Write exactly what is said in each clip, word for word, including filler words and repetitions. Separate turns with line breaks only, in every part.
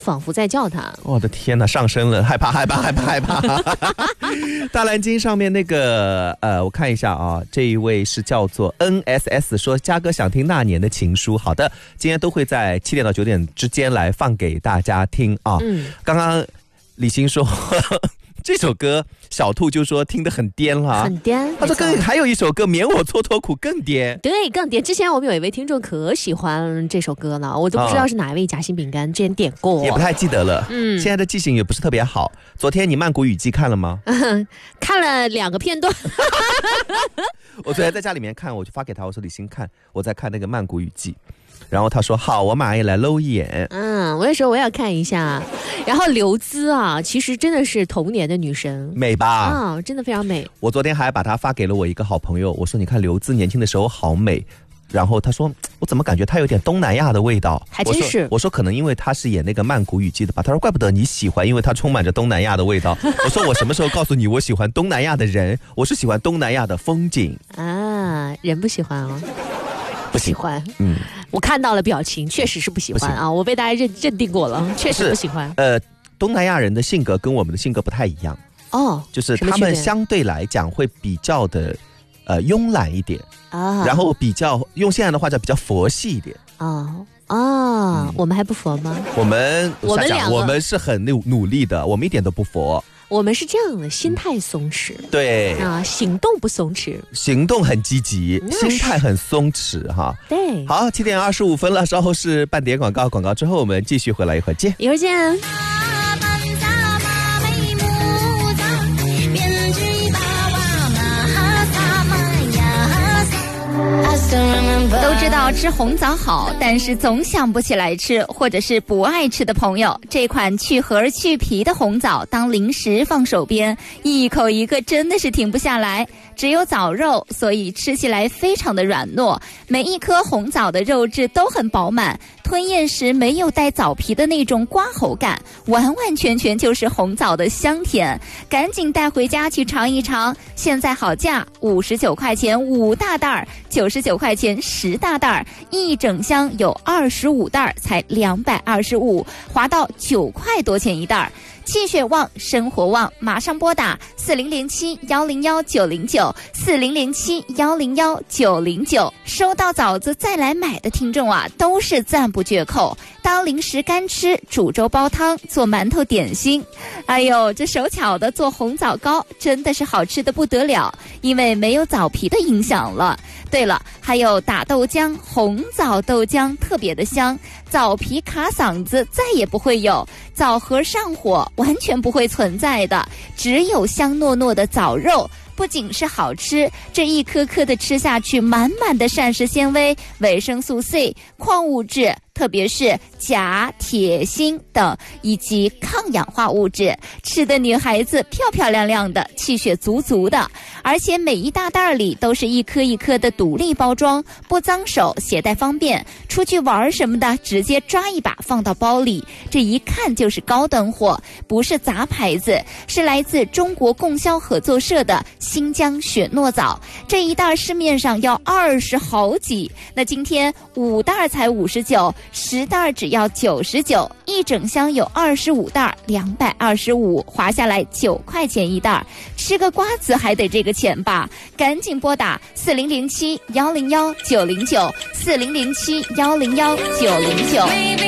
仿佛在叫他。
我的天哪，上身了，害怕害怕害怕害怕大蓝鲸上面那个呃，我看一下啊，这一位是叫做 N S S 说嘉哥想听那年的情书。好的，今天都会在七点到九点之间来放给大家听啊。嗯，刚刚李欣说这首歌小兔就说听得很颠了，
很颠。
他说更还有一首歌免我蹉跎苦更颠，
对，更颠。之前我们有一位听众可喜欢这首歌呢，我都不知道是哪一位夹心饼干之前点过，
也不太记得了。嗯，现在的记性也不是特别好。昨天你曼谷雨季看了吗？
看了两个片段。
我昨天在家里面看，我就发给他，我说李欣看，我在看那个曼谷雨季。然后他说好，我马上也来搂一眼。
嗯，我也说我要看一下。然后刘孜啊，其实真的是童年的女神，
美吧？
啊，真的非常美。
我昨天还把她发给了我一个好朋友，我说你看刘孜年轻的时候好美。然后他说我怎么感觉她有点东南亚的味道？
还真是。
我说, 我说可能因为她是演那个曼谷雨季的吧。他说怪不得你喜欢，因为她充满着东南亚的味道。我说我什么时候告诉你我喜欢东南亚的人？我是喜欢东南亚的风景啊，
人不喜欢哦。不喜欢，嗯，我看到了表情，确实是不喜欢啊，我被大家认认定过了，确实不喜欢。
呃，东南亚人的性格跟我们的性格不太一样哦，就是他们相对来讲会比较的呃慵懒一点啊，然后比较用现在的话叫比较佛系一点
啊啊、嗯，我们还不佛吗？
我们我们两个我们是很努努力的，我们一点都不佛。
我们是这样的，心态松弛，
对
啊，行动不松弛，
行动很积极，心态很松弛哈。
对，
好，七点二十五分了，稍后是半点广告，广告之后我们继续回来，一会儿见，
一会儿见。
都知道吃红枣好，但是总想不起来吃，或者是不爱吃的朋友，这款去核去皮的红枣当零食放手边，一口一个真的是停不下来。只有枣肉，所以吃起来非常的软糯，每一颗红枣的肉质都很饱满，吞咽时没有带枣皮的那种刮喉感，完完全全就是红枣的香甜。赶紧带回家去尝一尝，现在好价五十九块钱五大袋，九十九块钱十大袋，一整箱有二十五袋，才两百二十五，划到九块多钱一袋。气血旺，生活旺，马上拨打四零零七幺零幺九零九四零零七幺零幺九零九。收到枣子再来买的听众啊，都是赞不绝口。当零食干吃，煮粥煲汤，做馒头点心，哎呦，这手巧的做红枣糕真的是好吃的不得了，因为没有枣皮的影响了。对了，还有打豆浆，红枣豆浆特别的香，枣皮卡嗓子再也不会有，枣核上火完全不会存在的，只有香糯糯的枣肉。不仅是好吃，这一颗颗的吃下去，满满的膳食纤维、维生素 C、矿物质，特别是钾、铁、锌等，以及抗氧化物质，吃的女孩子漂漂亮亮的，气血足足的。而且每一大袋里都是一颗一颗的独立包装，不脏手，携带方便，出去玩什么的直接抓一把放到包里，这一看就是高端货，不是杂牌子，是来自中国供销合作社的新疆雪糯枣。这一袋市面上要二十好几，那今天五袋才五十九，十袋只要九十九，一整箱有二十五袋，两百二十五，划下来九块钱一袋。吃个瓜子还得这个钱吧？赶紧拨打四零零七幺零幺九零九四零零七幺零幺九零九。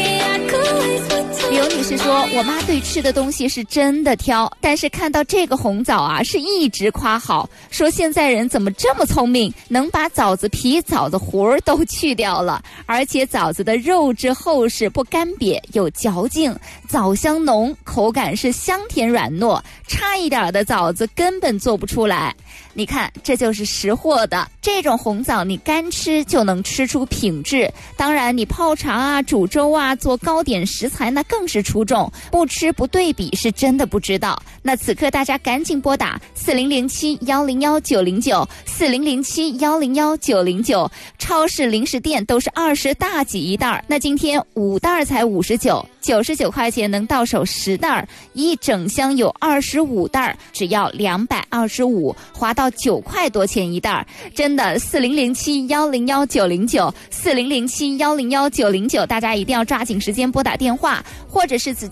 刘女士说，我妈对吃的东西是真的挑，但是看到这个红枣啊，是一直夸好，说现在人怎么这么聪明，能把枣子皮、枣子核都去掉了，而且枣子的肉质厚实，不干瘪，有嚼劲，枣香浓，口感是香甜软糯，差一点的枣子根本做不出来。你看，这就是识货的。这种红枣你干吃就能吃出品质，当然你泡茶啊、煮粥啊、做糕点食材那更是出众，不吃不对比是真的不知道。那此刻大家赶紧拨打四零零七幺零幺九零九四零零七幺零幺九零九，超市零食店都是二十大几一袋，那今天五袋才五十九， 九十九块钱能到手十袋儿，一整箱有二十五袋儿，只要两百二十五，划到九块多钱一袋儿。真的，四零零七幺零幺九零九，四零零七幺零幺九零九，大家一定要抓紧时间拨打电话，或者是直